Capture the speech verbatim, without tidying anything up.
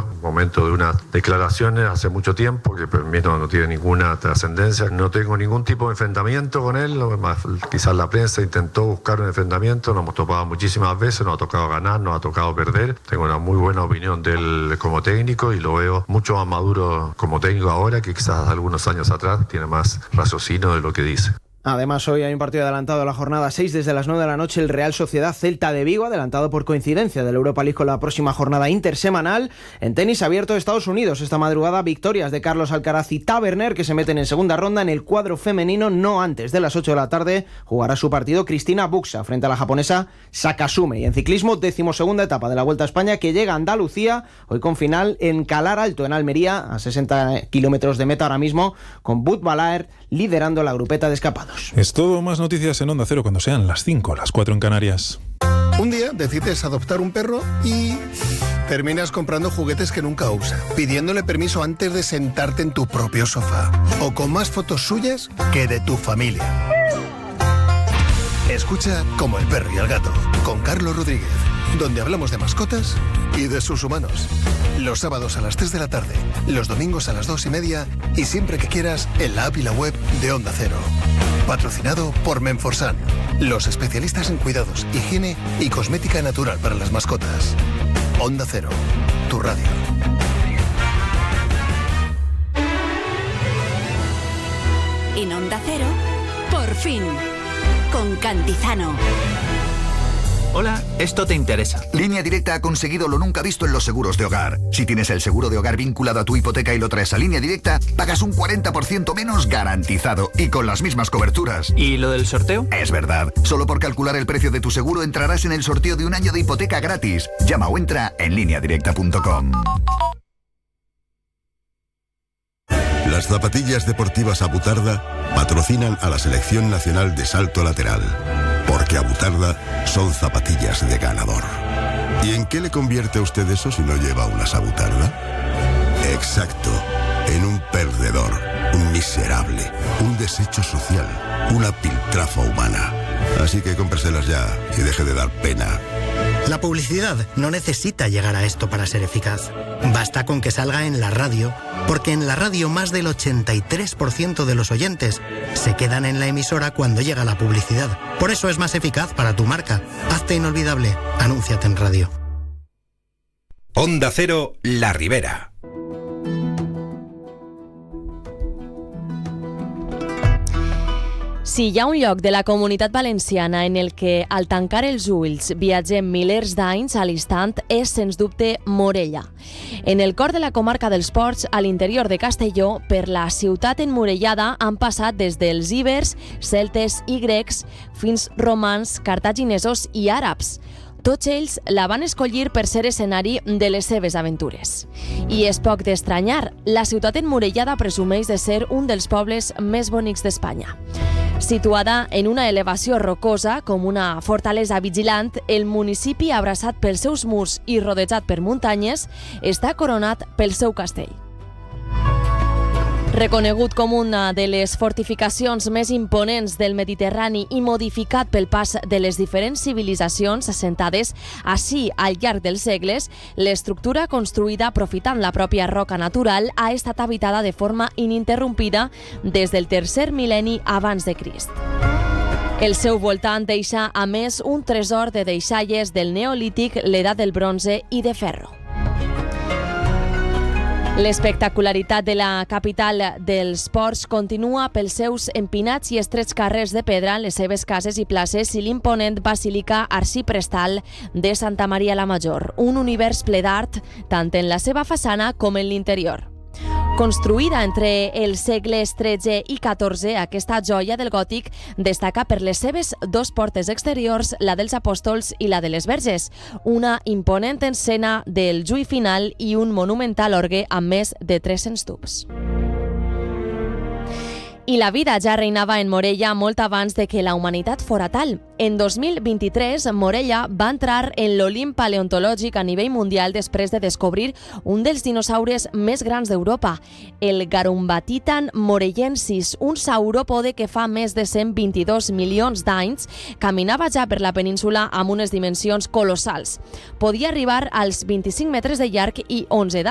Diego, momento de unas declaraciones hace mucho tiempo, que para mí no, no tiene ninguna trascendencia. No tengo ningún tipo de enfrentamiento con él, más, quizás la prensa intentó buscar un enfrentamiento, nos hemos topado muchísimas veces, nos ha tocado ganar, nos ha tocado perder. Tengo una muy buena opinión de él como técnico y lo veo mucho más maduro como técnico ahora que quizás algunos años atrás. Tiene más raciocinio de lo que dice. Además, hoy hay un partido adelantado a la jornada seis desde las nueve de la noche, el Real Sociedad Celta de Vigo, adelantado por coincidencia de la Europa League con la próxima jornada intersemanal. En tenis abierto de Estados Unidos, esta madrugada victorias de Carlos Alcaraz y Taberner, que se meten en segunda ronda. En el cuadro femenino, no antes de las ocho de la tarde, jugará su partido Cristina Buxa frente a la japonesa Sakasume. Y en ciclismo, decimosegunda etapa de la Vuelta a España, que llega a Andalucía, hoy con final en Calar Alto, en Almería, a sesenta kilómetros de meta ahora mismo, con Wout Balaert liderando la grupeta de escapados. Es todo, más noticias en Onda Cero cuando sean las cinco, las cuatro en Canarias. Un día decides adoptar un perro y terminas comprando juguetes que nunca usa, pidiéndole permiso antes de sentarte en tu propio sofá, o con más fotos suyas que de tu familia. Escucha Como el perro y el gato, con Carlos Rodríguez, donde hablamos de mascotas y de sus humanos. Los sábados a las tres de la tarde, los domingos a las dos y media y siempre que quieras en la app y la web de Onda Cero. Patrocinado por Menforsan, los especialistas en cuidados, higiene y cosmética natural para las mascotas. Onda Cero, tu radio. En Onda Cero, por fin, con Cantizano. Hola, esto te interesa. Línea Directa ha conseguido lo nunca visto en los seguros de hogar. Si tienes el seguro de hogar vinculado a tu hipoteca y lo traes a Línea Directa, pagas un cuarenta por ciento menos garantizado y con las mismas coberturas. ¿Y lo del sorteo? Es verdad. Solo por calcular el precio de tu seguro entrarás en el sorteo de un año de hipoteca gratis. Llama o entra en línea directa punto com. Las zapatillas deportivas Abutarda patrocinan a la Selección Nacional de Salto Lateral. Porque Abutarda son zapatillas de ganador. ¿Y en qué le convierte a usted eso si no lleva unas Abutarda? Exacto, en un perdedor, un miserable, un desecho social, una piltrafa humana. Así que cómpreselas ya y deje de dar pena. La publicidad no necesita llegar a esto para ser eficaz. Basta con que salga en la radio, porque en la radio más del ochenta y tres por ciento de los oyentes se quedan en la emisora cuando llega la publicidad. Por eso es más eficaz para tu marca. Hazte inolvidable. Anúnciate en radio. Onda Cero, La Ribera. Si hi ha un lloc de la Comunitat Valenciana en el que, al tancar els ulls, viatgem milers d'anys a l'instant, és, sens dubte, Morella. En el cor de la comarca dels Ports, a l'interior de Castelló, per la ciutat emmurellada han passat des dels ibers, celtes i grecs fins romans, cartaginesos i àrabs. Tots ells la van escollir per ser escenari de les seves aventures. I és poc d'estranyar, la ciutat emmurellada presumeix de ser un dels pobles més bonics d'Espanya. Situada en una elevació rocosa, com una fortalesa vigilant, el municipi, abraçat pels seus murs i rodejat per muntanyes, està coronat pel seu castell. Reconegut com una de les fortificacions més imponents del Mediterrani i modificat pel pas de les diferents civilitzacions assentades ací al llarg dels segles, l'estructura construïda aprofitant la pròpia roca natural ha estat habitada de forma ininterrompida des del tercer mil·lenni abans de Crist. El seu voltant deixa, a més, un tresor de deixalles del Neolític, l'edat del bronze i de ferro. L'espectacularitat de la capital dels ports continua pels seus empinats i estrets carrers de pedra, les seves cases i places i l'imponent Basílica Arxiprestal de Santa Maria la Major, un univers ple d'art tant en la seva façana com en l'interior. Construïda entre els segles tretze i catorze, aquesta joia del gòtic destaca per les seves dos portes exteriors, la dels apòstols i la de les verges, una imponent escena del juí final i un monumental orgue amb més de tres-cents tubs. I la vida ja reinava en Morella molt abans de que la humanitat fora tal. En dos mil vint-i-tres, Morella va entrar en l'Olimp paleontològic a nivell mundial després de descobrir un dels dinosaures més grans d'Europa, el Garumbatitan morellensis, un sauròpode que fa més de cent vint-i-dos milions d'anys caminava ja per la península amb unes dimensions colossals. Podia arribar als vint-i-cinc metres de llarg i onze d'alt.